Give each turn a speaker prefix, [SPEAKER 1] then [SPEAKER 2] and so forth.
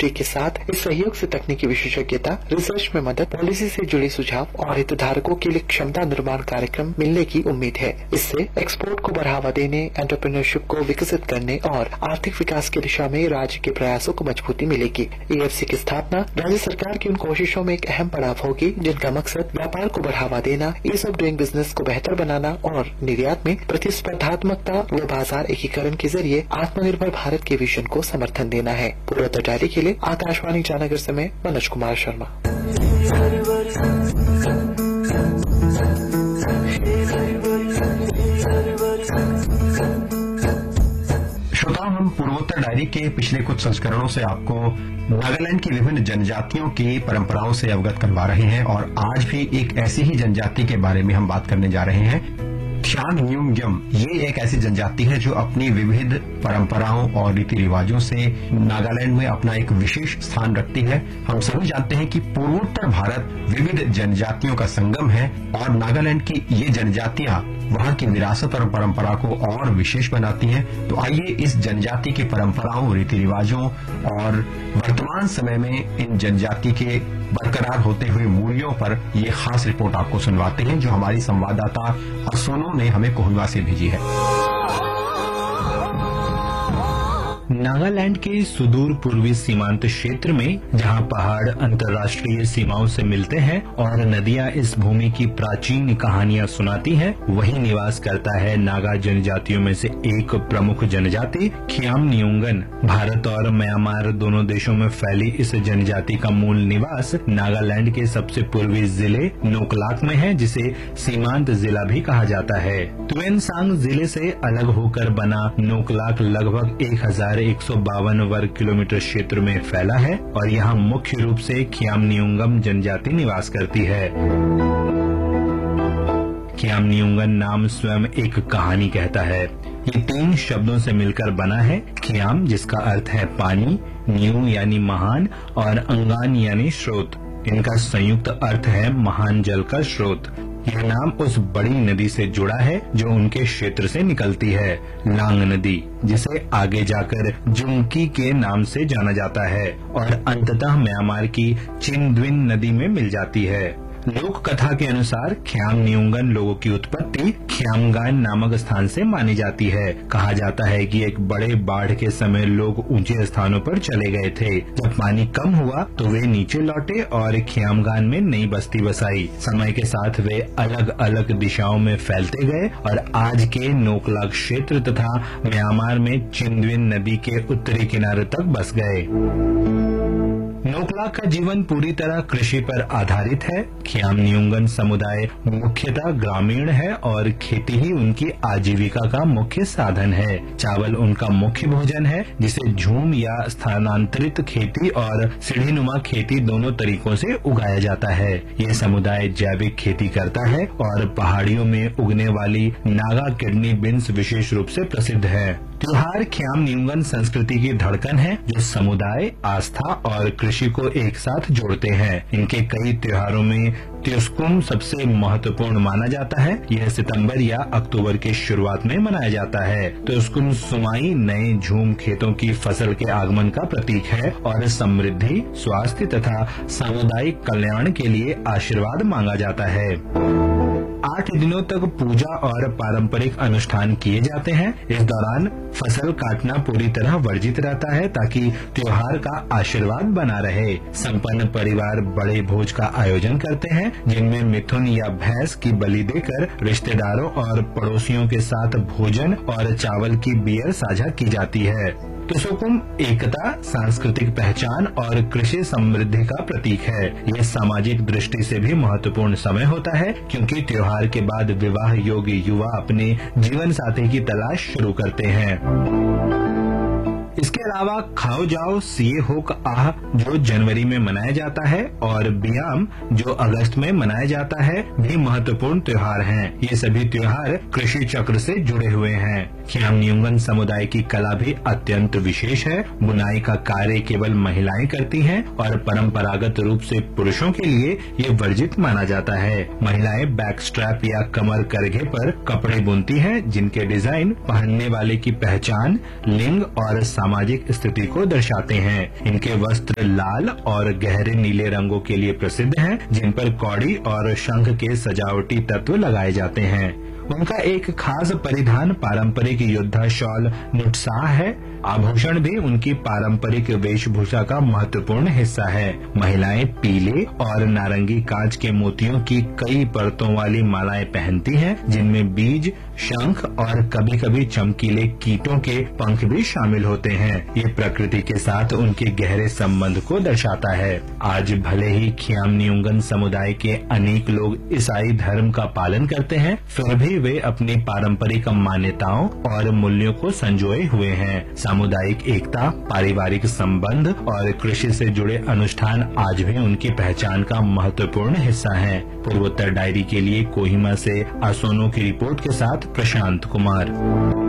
[SPEAKER 1] University के साथ इस सहयोग से तकनीकी विशेषज्ञता, रिसर्च में मदद, पॉलिसी से जुड़े सुझाव और हितधारकों के लिए क्षमता निर्माण कार्यक्रम मिलने की उम्मीद है। इससे एक्सपोर्ट को बढ़ावा देने, एंटरप्रेन्योरशिप को विकसित करने और आर्थिक विकास की दिशा में राज्य के प्रयासों को मजबूती मिलेगी। AFC की स्थापना राज्य सरकार की उन कोशिशों में एक अहम पड़ाव होगी जिनका मकसद व्यापार को बढ़ावा देना, ईज ऑफ डूइंग बिजनेस को बेहतर बनाना और निर्यात में प्रतिस्पर्धात्मकता व बाजार एकीकरण के जरिए आत्मनिर्भर भारत के विजन को समर्थन देना है। पूर्वोत्तर डायरी के लिए आकाशवाणी ईटानगर से मैं मनोज कुमार शर्मा।
[SPEAKER 2] श्रोताओं, हम पूर्वोत्तर डायरी के पिछले कुछ संस्करणों से आपको नागालैंड की विभिन्न जनजातियों की परंपराओं से अवगत करवा रहे हैं और आज भी एक ऐसी ही जनजाति के बारे में हम बात करने जा रहे हैं। ख्यामनियुंगम ये एक ऐसी जनजाति है जो अपनी विविध परंपराओं और रीति रिवाजों से नागालैंड में अपना एक विशेष स्थान रखती है। हम सभी जानते हैं कि पूर्वोत्तर भारत विविध जनजातियों का संगम है और नागालैंड की ये जनजातियां वहां की विरासत और परंपरा को और विशेष बनाती हैं। तो आइए इस जनजाति की परंपराओं, रीति रिवाजों और वर्तमान समय में इन जनजाति के बरकरार होते हुए मूल्यों पर ये खास रिपोर्ट आपको सुनवाते हैं जो हमारी संवाददाता असोनो ने हमें कोहिमा से भेजी है।
[SPEAKER 3] नागालैंड के सुदूर पूर्वी सीमांत क्षेत्र में जहां पहाड़ अंतर्राष्ट्रीय सीमाओं से मिलते हैं और नदियां इस भूमि की प्राचीन कहानियां सुनाती हैं, वहीं निवास करता है नागा जनजातियों में से एक प्रमुख जनजाति ख्यामनियुंगन। भारत और म्यांमार दोनों देशों में फैली इस जनजाति का मूल निवास नागालैंड के सबसे पूर्वी जिले नोकलाक में है, जिसे सीमांत जिला भी कहा जाता है। तुएनसांग जिले से अलग होकर बना नोकलाक लगभग 1152 वर्ग किलोमीटर क्षेत्र में फैला है और यहाँ मुख्य रूप से ख्यामनियुंगम जनजाति निवास करती है। ख्यामनियुंगन नाम स्वयं एक कहानी कहता है। ये 3 शब्दों से मिलकर बना है। ख्याम जिसका अर्थ है पानी, न्यू यानी महान और अंगान यानी स्रोत। इनका संयुक्त अर्थ है महान जल का स्रोत। यह नाम उस बड़ी नदी से जुड़ा है जो उनके क्षेत्र से निकलती है, लांग नदी, जिसे आगे जाकर जुंकी के नाम से जाना जाता है और अंततः म्यांमार की चिनद्विन नदी में मिल जाती है। लोक कथा के अनुसार ख्यामनियुंगन लोगों की उत्पत्ति ख्यामगान नामक स्थान से मानी जाती है। कहा जाता है कि एक बड़े बाढ़ के समय लोग ऊंचे स्थानों पर चले गए थे। जब पानी कम हुआ तो वे नीचे लौटे और ख्यामगान में नई बस्ती बसाई। समय के साथ वे अलग अलग दिशाओं में फैलते गए और आज के नोकलाक क्षेत्र तथा म्यांमार में चिनद्विन नदी के उत्तरी किनारे तक बस गए। नोकलाक का जीवन पूरी तरह कृषि पर आधारित है। ख्यामनियुंगन समुदाय मुख्यतः ग्रामीण है और खेती ही उनकी आजीविका का मुख्य साधन है। चावल उनका मुख्य भोजन है, जिसे झूम या स्थानांतरित खेती और सीढ़ीनुमा खेती दोनों तरीकों से उगाया जाता है। ये समुदाय जैविक खेती करता है और पहाड़ियों में उगने वाली नागा किडनी बीन्स विशेष रूप से प्रसिद्ध है। त्योहार ख्यामनियुंगन संस्कृति की धड़कन है जो समुदाय, आस्था और कृषि को एक साथ जोड़ते हैं। इनके कई त्योहारों में त्योस्कुम सबसे महत्वपूर्ण माना जाता है। यह सितंबर या अक्टूबर के शुरुआत में मनाया जाता है। त्योस्कुम सुमाई नए झूम खेतों की फसल के आगमन का प्रतीक है और समृद्धि, स्वास्थ्य तथा सामुदायिक कल्याण के लिए आशीर्वाद मांगा जाता है। 8 दिनों तक पूजा और पारंपरिक अनुष्ठान किए जाते हैं। इस दौरान फसल काटना पूरी तरह वर्जित रहता है ताकि त्योहार का आशीर्वाद बना रहे। संपन्न परिवार बड़े भोज का आयोजन करते हैं जिनमें मिथुन या भैंस की बलि देकर रिश्तेदारों और पड़ोसियों के साथ भोजन और चावल की बियर साझा की जाती है। त्योस्कुम एकता, सांस्कृतिक पहचान और कृषि समृद्धि का प्रतीक है। यह सामाजिक दृष्टि से भी महत्वपूर्ण समय होता है क्योंकि त्योहार के बाद विवाह योग्य युवा अपने जीवन साथी की तलाश शुरू करते हैं। इसके अलावा खाओ जाओ सिए होक आह जो जनवरी में मनाया जाता है और बियाम जो अगस्त में मनाया जाता है भी महत्वपूर्ण त्योहार हैं। ये सभी त्योहार कृषि चक्र से जुड़े हुए हैं। ख्यामनियुंगन समुदाय की कला भी अत्यंत विशेष है। बुनाई का कार्य केवल महिलाएं करती हैं और परंपरागत रूप से पुरुषों के लिए ये वर्जित माना जाता है। महिलाएं बैक स्ट्रैप या कमर करघे पर कपड़े बुनती हैं जिनके डिजाइन पहनने वाले की पहचान, लिंग और सामाजिक सामाजिक स्थिति को दर्शाते हैं। इनके वस्त्र लाल और गहरे नीले रंगों के लिए प्रसिद्ध हैं, जिन पर कौड़ी और शंख के सजावटी तत्व लगाए जाते हैं। उनका एक खास परिधान पारंपरिक योद्धा शॉल नुटसाह है। आभूषण भी उनकी पारंपरिक वेशभूषा का महत्वपूर्ण हिस्सा है। महिलाएं पीले और नारंगी कांच के मोतियों की कई परतों वाली मालाएं पहनती हैं, जिनमें बीज, शंख और कभी कभी चमकीले कीटों के पंख भी शामिल होते हैं। ये प्रकृति के साथ उनके गहरे संबंध को दर्शाता है। आज भले ही खियामनिउंगन समुदाय के अनेक लोग ईसाई धर्म का पालन करते हैं, फिर भी वे अपनी पारंपरिक मान्यताओं और मूल्यों को संजोए हुए हैं। सामुदायिक एकता, पारिवारिक संबंध और कृषि से जुड़े अनुष्ठान आज भी उनकी पहचान का महत्वपूर्ण हिस्सा हैं। पूर्वोत्तर डायरी के लिए कोहिमा से असोनो की रिपोर्ट के साथ प्रशांत कुमार।